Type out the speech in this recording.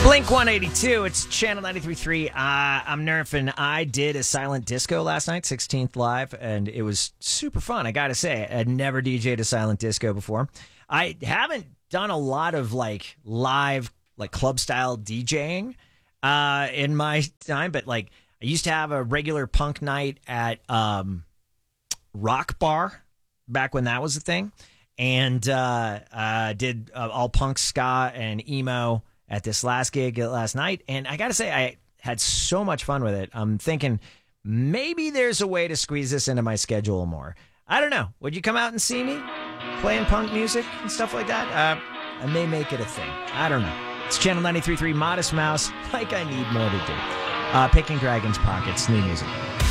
Blink 182, it's Channel 93.3. I'm Nerf, and I did a silent disco last night, 16th Live, and it was super fun. I gotta say, I'd never DJ'd a silent disco before. I haven't done a lot of live, club style DJing in my time, but I used to have a regular punk night at Rock Bar back when that was a thing, and did all punk, ska, and emo at this last gig last night, and I gotta say, I had so much fun with it. I'm thinking maybe there's a way to squeeze this into my schedule more. I don't know. Would you come out and see me playing punk music and stuff like that? I may make it a thing. I don't know. It's Channel 93.3, Modest Mouse, like I need more to do. Picking Dragon's Pockets, new music.